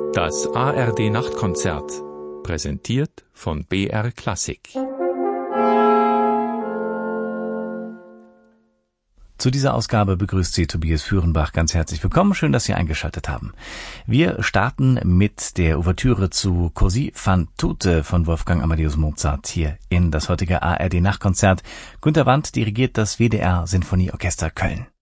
Das ARD Nachtkonzert, präsentiert von BR Klassik. Zu dieser Ausgabe begrüßt Sie Tobias Führenbach ganz herzlich willkommen. Schön, dass Sie eingeschaltet haben. Wir starten mit der Ouvertüre zu Così fan tutte von Wolfgang Amadeus Mozart hier in das heutige ARD Nachtkonzert. Günter Wandt dirigiert das WDR Sinfonieorchester Köln.